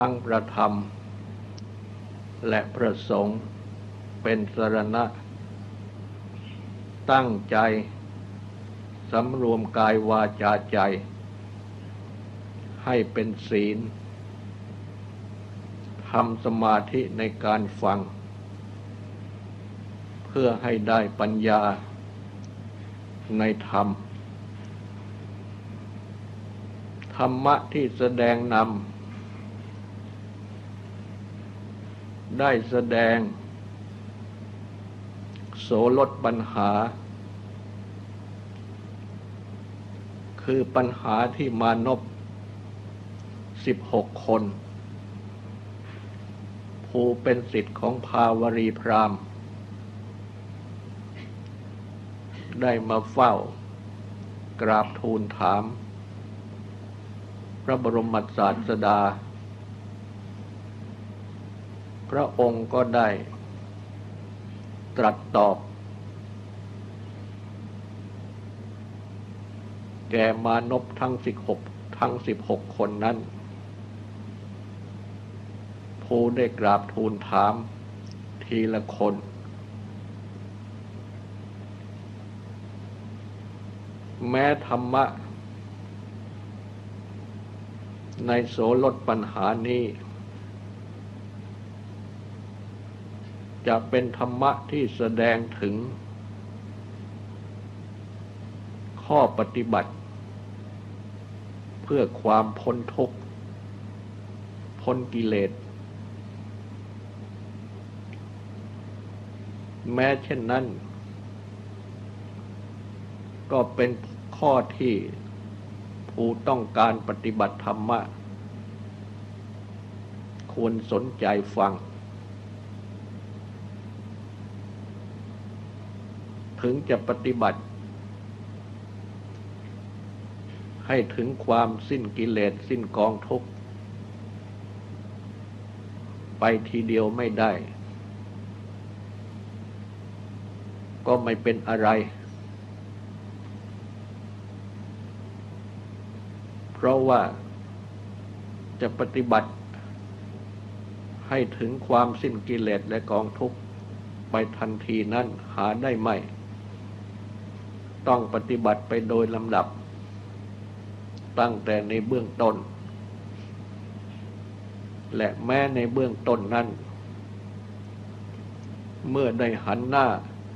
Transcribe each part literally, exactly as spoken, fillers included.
ทั้งพระธรรมและพระสงฆ์เป็นสรณะตั้งใจสำรวมกายวาจาใจให้เป็นศีลทำสมาธิในการฟังเพื่อให้ได้ปัญญาในธรรมธรรมะที่แสดงนำได้แสดงโสลดปัญหาคือปัญหาที่มานพสิบหกคนผู้เป็นศิษย์ของภาวรีพราหมณ์ได้มาเฝ้ากราบทูลถามพระบรมศาสดาพระองค์ก็ได้ตรัสตอบแก่มานพทั้งสิบหกทั้งสิบหกคนนั้นผู้ได้กราบทูลถามทีละคนแม้ธรรมะในโสลดปัญหานี้จะเป็นธรรมะที่แสดงถึงข้อปฏิบัติเพื่อความพ้นทุกข์พ้นกิเลสแม้เช่นนั้นก็เป็นข้อที่ผู้ต้องการปฏิบัติธรรมะควรสนใจฟังถึงจะปฏิบัติให้ถึงความสิ้นกิเลสสิ้นกองทุกข์ไปทีเดียวไม่ได้ก็ไม่เป็นอะไรเพราะว่าจะปฏิบัติให้ถึงความสิ้นกิเลสและกองทุกข์ไปทันทีนั้นหาได้ไม่ต้องปฏิบัติไปโดยลำดับตั้งแต่ในเบื้องต้นและแม้ในเบื้องต้นนั้นเมื่อได้หันหน้า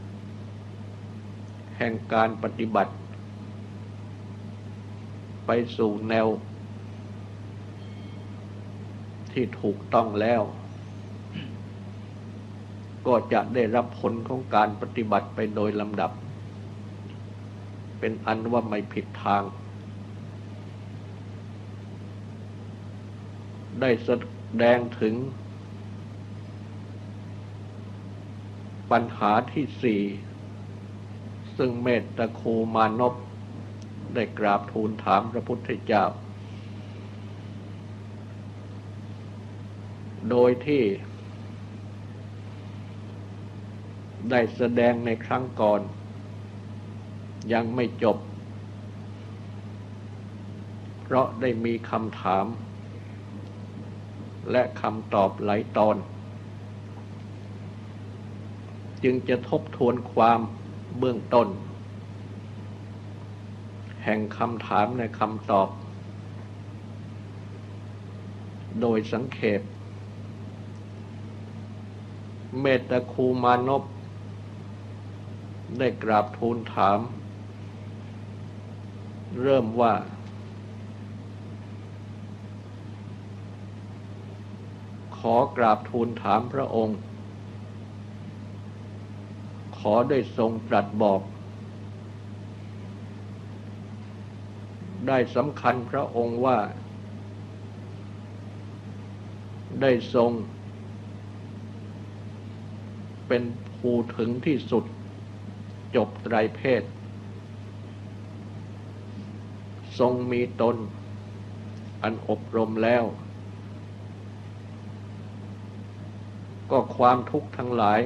แห่งการปฏิบัติไปสู่แนวที่ถูกต้องแล้วก็จะได้รับผลของการปฏิบัติไปโดยลำดับเป็นอันว่าไม่ผิดทางได้แสดงถึงปัญหาที่สี่ซึ่งเมตตาคูมานพได้กราบทูลถามพระพุทธเจ้าโดยที่ได้แสดงในครั้งก่อนยังไม่จบเพราะได้มีคำถามและคำตอบหลายตอนจึงจะทบทวนความเบื้องต้นแห่งคำถามในคำตอบโดยสังเขปเมตตาคูมานพได้กราบทูลถามเริ่มว่าขอกราบทูลถามพระองค์ขอได้ทรงตรัสบอกได้สำคัญพระองค์ว่าได้ทรงเป็นผู้ถึงที่สุดจบไตรเพศทรงมีตนอันอบรมแล้วก็ความทุกข์ทั้งหลาย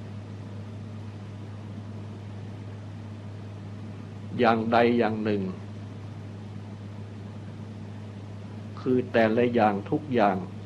อย่างใดอย่างหนึ่งคือแต่ละอย่างทุกอย่าง